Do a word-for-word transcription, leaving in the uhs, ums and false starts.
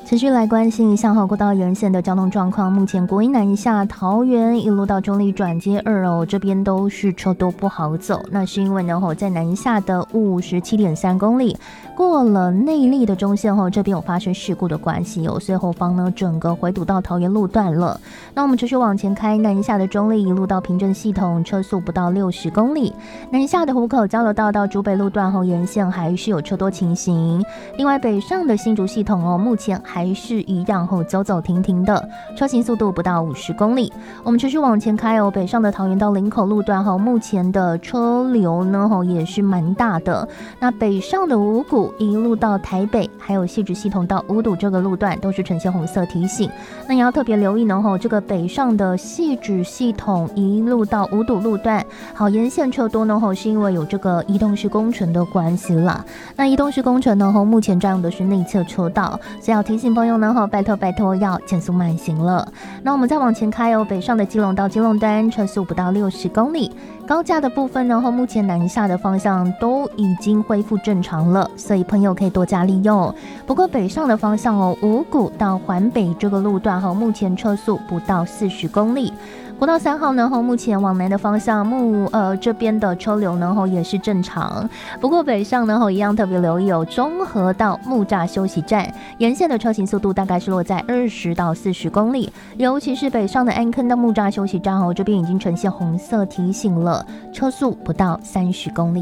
持续来关心一下哈，国道沿线的交通状况。目前国一南下桃园一路到中立转接二哦，这边都是车都不好走。那是因为呢，在南下的五十七点三公里过了内坜的中线后，这边有发生事故的关系哦，所以后方呢整个回堵到桃园路段了。那我们持续往前开，南下的中立一路到平镇系统，车速不到六十公里。南下的湖口交流道到竹北路段后沿线还是有车多情形。另外北上的新竹系统哦，目前还是一样后走走停停的，车行速度不到五十公里。我们持续往前开哦，北上的桃园到林口路段后，目前的车流呢也是蛮大的。那北上的五股一路到台北，还有汐止系统到五堵这个路段都是呈现红色提醒。那也要特别留意呢，这个北上的汐止系统一路到五堵路段，好沿线车多呢，是因为有这个移动式工程的关系啦。那移动式工程呢，目前占用的是内侧车道，所以要提醒朋友呢，拜托拜托要减速慢行了。那我们再往前开哦，北上的基隆到基隆端车速不到六十公里。高架的部分呢，目前南下的方向都已经恢复正常了，所以朋友可以多加利用。不过北上的方向哦，五股到环北这个路段目前车速不到四十公里。国道三号呢，目前往南的方向木呃这边的车流呢也是正常，不过北上呢一样特别留意有中和到木栅休息站沿线的车行速度大概是落在二十到四十公里，尤其是北上的安坑到木栅休息站哦，这边已经呈现红色提醒了，车速不到三十公里。